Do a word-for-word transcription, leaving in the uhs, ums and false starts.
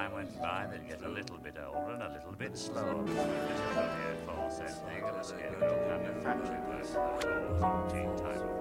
time went by, they'd get a little bit older and a little bit slower. This is the false thing of a scarecrow kind of factory person, those old routine type of